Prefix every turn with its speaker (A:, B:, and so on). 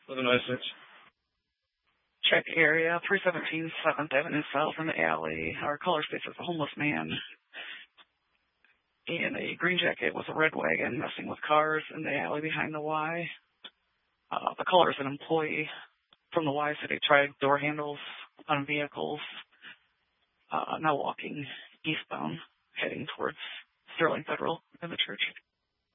A: With a message.
B: Check area, 317 7th Avenue South in the alley. Our caller states as a homeless man in a green jacket with a red wagon messing with cars in the alley behind the Y. The caller is an employee from the Y City Tribe door handles on vehicles, now walking eastbound, heading towards Sterling Federal and the church.